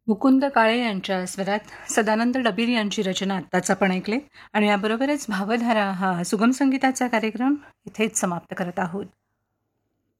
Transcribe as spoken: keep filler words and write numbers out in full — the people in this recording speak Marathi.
मुकुंद काळे यांच्या स्वरात सदानंद डबीर यांची रचना आत्ताच आपण ऐकले आणि याबरोबरच भावधारा हा सुगम संगीताचा कार्यक्रम इथेच समाप्त करत आहोत.